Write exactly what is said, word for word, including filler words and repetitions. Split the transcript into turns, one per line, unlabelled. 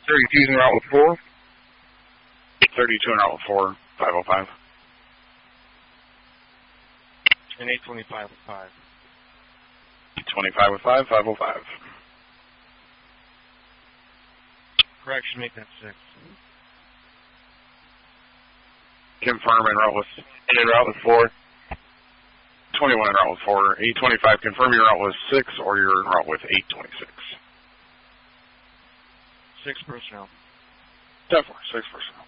thirty-two's en route with four.
thirty-two en route with four, five oh five.
And eight twenty-five with five.
eight twenty-five with five, five oh five.
Correction, make that six.
Confirm en route with
En route with four.
twenty-one en route with four. eight twenty-five, confirm your route with six or your en route with eight twenty-six.
Six personnel.
ten four, six personnel.